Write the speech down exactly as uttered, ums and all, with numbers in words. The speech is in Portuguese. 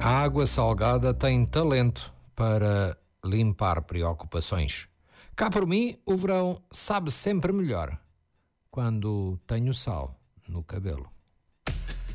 A água salgada tem talento para limpar preocupações. Cá por mim, o verão sabe sempre melhor quando tenho sal no cabelo.